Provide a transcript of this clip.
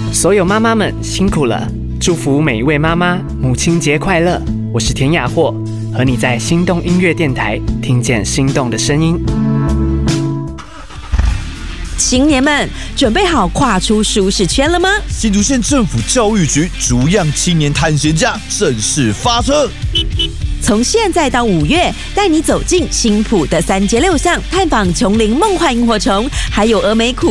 所有妈妈们辛苦了，祝福每一位妈妈母亲节快乐！我是田雅霍，和你在心动音乐电台听见心动的声音。 青年们，准备好跨出舒适圈了吗？ 新竹县政府教育局竹样青年探险家正式发车， 从现在到5月，带你走进新埔的3街6巷，探访琼林梦幻萤火虫，还有峨眉苦